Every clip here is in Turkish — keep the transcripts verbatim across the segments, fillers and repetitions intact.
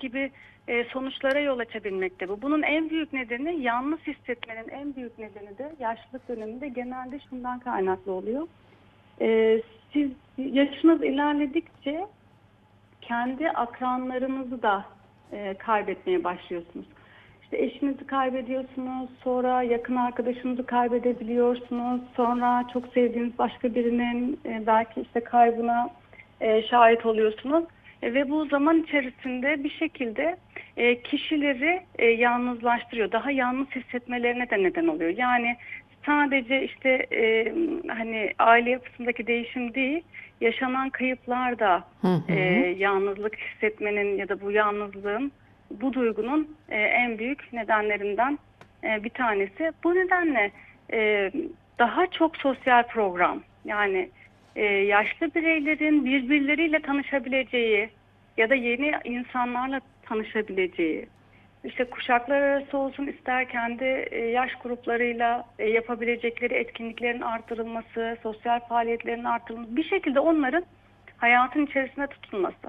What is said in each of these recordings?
gibi e, sonuçlara yol açabilmekte bu. Bunun en büyük nedeni, yalnız hissetmenin en büyük nedeni de yaşlılık döneminde genelde şundan kaynaklı oluyor. E, siz yaşınız ilerledikçe kendi akranlarınızı da e, kaybetmeye başlıyorsunuz. İşte eşinizi kaybediyorsunuz, sonra yakın arkadaşınızı kaybedebiliyorsunuz, sonra çok sevdiğiniz başka birinin e, belki işte kaybına e, şahit oluyorsunuz. E, ve bu zaman içerisinde bir şekilde e, kişileri e, yalnızlaştırıyor. Daha yalnız hissetmelerine de neden oluyor. Yani sadece işte e, hani aile yapısındaki değişim değil, yaşanan kayıplar da Hı e, hı. yalnızlık hissetmenin ya da bu yalnızlığın, bu duygunun e, en büyük nedenlerinden e, bir tanesi. Bu nedenle e, daha çok sosyal program, yani e, yaşlı bireylerin birbirleriyle tanışabileceği ya da yeni insanlarla tanışabileceği, işte kuşaklar arası olsun, ister kendi e, yaş gruplarıyla e, yapabilecekleri etkinliklerin artırılması, sosyal faaliyetlerin artırılması, bir şekilde onların hayatın içerisinde tutulması.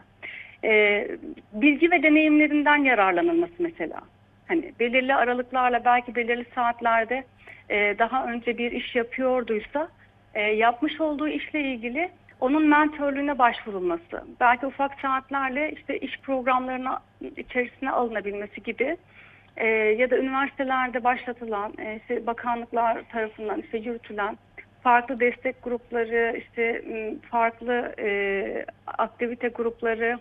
E, bilgi ve deneyimlerinden yararlanılması mesela. Hani belirli aralıklarla, belki belirli saatlerde e, daha önce bir iş yapıyorduysa e, yapmış olduğu işle ilgili onun mentörlüğüne başvurulması, belki ufak saatlerle işte iş programlarına içerisine alınabilmesi gibi e, ya da üniversitelerde başlatılan, e, işte bakanlıklar tarafından işte yürütülen farklı destek grupları, işte farklı e, aktivite grupları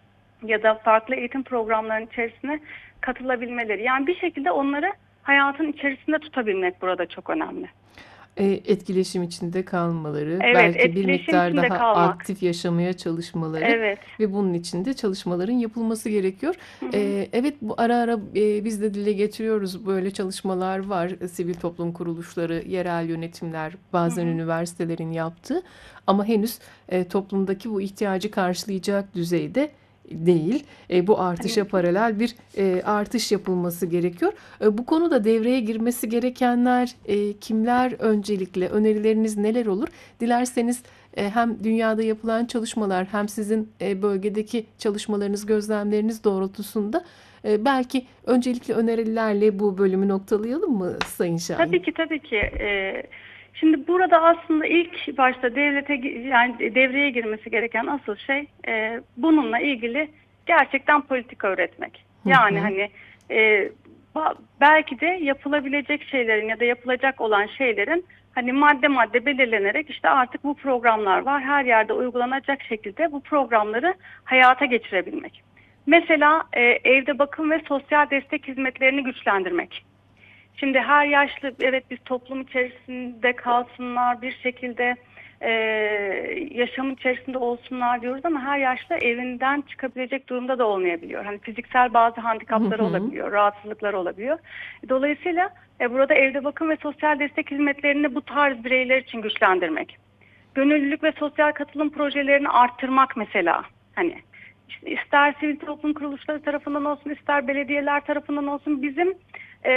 ya da farklı eğitim programlarının içerisine katılabilmeleri. Yani bir şekilde onları hayatın içerisinde tutabilmek burada çok önemli. E, etkileşim içinde kalmaları, Evet, belki bir etkileşim miktar içinde daha kalmak. aktif yaşamaya çalışmaları Evet. ve bunun için de çalışmaların yapılması gerekiyor. Hı hı. E, evet, bu ara ara e, biz de dile getiriyoruz, böyle çalışmalar var. E, Sivil toplum kuruluşları, yerel yönetimler, Hı bazen hı. üniversitelerin yaptığı, ama henüz e, toplumdaki bu ihtiyacı karşılayacak düzeyde değil. E, bu artışa Hani paralel bir e, artış yapılması gerekiyor. E, bu konuda devreye girmesi gerekenler e, kimler öncelikle? Önerileriniz neler olur? Dilerseniz e, hem dünyada yapılan çalışmalar, hem sizin e, bölgedeki çalışmalarınız, gözlemleriniz doğrultusunda e, belki öncelikli önerilerle bu bölümü noktalayalım mı Sayın Şahin? tabii ki tabii ki. Ee, şimdi burada aslında ilk başta devlete gi- yani devreye girmesi gereken asıl şey e, bununla ilgili gerçekten politika üretmek. Hı Yani hı. hani e, ba- belki de yapılabilecek şeylerin ya da yapılacak olan şeylerin hani madde madde belirlenerek, işte artık bu programlar var, her yerde uygulanacak şekilde bu programları hayata geçirebilmek. Mesela e, evde bakım ve sosyal destek hizmetlerini güçlendirmek. Şimdi her yaşlı, evet, biz toplum içerisinde kalsınlar, bir şekilde e, yaşamın içerisinde olsunlar diyoruz, ama her yaşlı evinden çıkabilecek durumda da olmayabiliyor. Hani fiziksel bazı Hı handikapları hı. olabiliyor, rahatsızlıkları olabiliyor. Dolayısıyla e, burada evde bakım ve sosyal destek hizmetlerini bu tarz bireyler için güçlendirmek. Gönüllülük ve sosyal katılım projelerini arttırmak mesela. Hani işte ister sivil toplum kuruluşları tarafından olsun, ister belediyeler tarafından olsun, bizim e,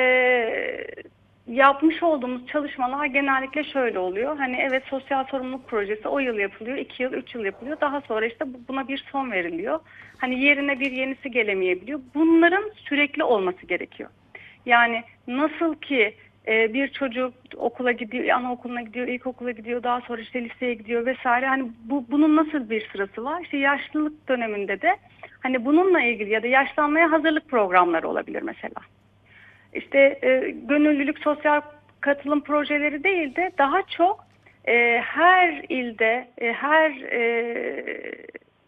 yapmış olduğumuz çalışmalar genellikle şöyle oluyor. Hani evet, sosyal sorumluluk projesi o yıl yapılıyor, iki yıl, üç yıl yapılıyor. Daha sonra işte buna bir son veriliyor. Hani yerine bir yenisi gelemeyebiliyor. Bunların sürekli olması gerekiyor. Yani nasıl ki e, bir çocuk okula gidiyor, anaokuluna gidiyor, ilkokula gidiyor, daha sonra işte liseye gidiyor vesaire. Hani bu, bunun nasıl bir sırası var? İşte yaşlılık döneminde de hani bununla ilgili ya da yaşlanmaya hazırlık programları olabilir mesela. İşte e, gönüllülük, sosyal katılım projeleri değil de daha çok e, her ilde, e, her e,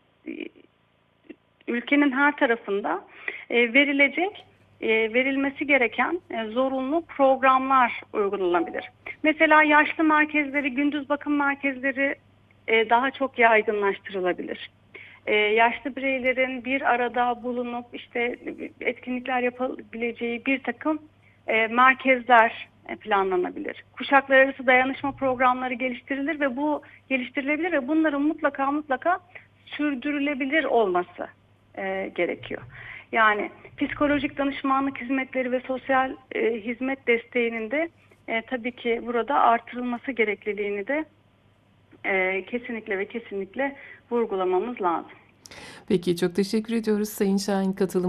ülkenin her tarafında e, verilecek, e, verilmesi gereken e, zorunlu programlar uygulanabilir. Mesela yaşlı merkezleri, gündüz bakım merkezleri e, daha çok yaygınlaştırılabilir. E, yaşlı bireylerin bir arada bulunup işte etkinlikler yapabileceği bir takım e, merkezler e, planlanabilir. Kuşaklar arası dayanışma programları geliştirilir ve bu geliştirilebilir ve bunların mutlaka mutlaka sürdürülebilir olması e, gerekiyor. Yani psikolojik danışmanlık hizmetleri ve sosyal e, hizmet desteğinin de e, tabii ki burada artırılması gerekliliğini de e, kesinlikle ve kesinlikle vurgulamamız lazım. Peki, çok teşekkür ediyoruz Sayın Şahin katılım